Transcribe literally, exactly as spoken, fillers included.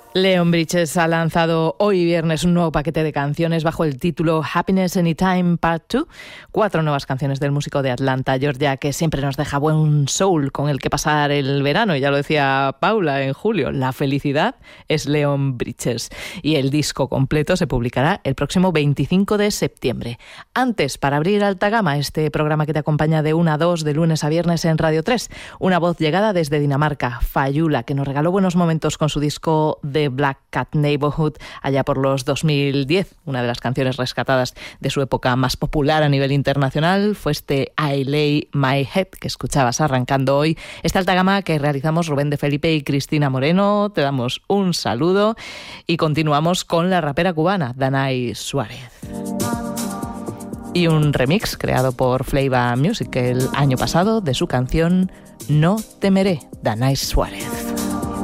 Leon Bridges ha lanzado hoy viernes un nuevo paquete de canciones bajo el título Happiness Anytime Part dos. Cuatro nuevas canciones del músico de Atlanta, Georgia, que siempre nos deja buen soul con el que pasar el verano. Y ya lo decía Paula en julio, la felicidad es Leon Bridges. Y el disco completo se publicará el próximo veinticinco de septiembre. Antes, para abrir Alta Gama, este programa que te acompaña de una a dos de lunes a viernes en Radio tres, una voz llegada desde Dinamarca, Fayula, que nos regaló buenos momentos con su disco de Black Cat Neighborhood allá por los dos mil diez. Una de las canciones rescatadas de su época más popular a nivel internacional fue este I Lay My Head que escuchabas arrancando hoy. Esta Alta Gama que realizamos Rubén de Felipe y Cristina Moreno. Te damos un saludo y continuamos con la rapera cubana Danay Suárez. Y un remix creado por Flava Music el año pasado de su canción No Temeré, Danay Suárez.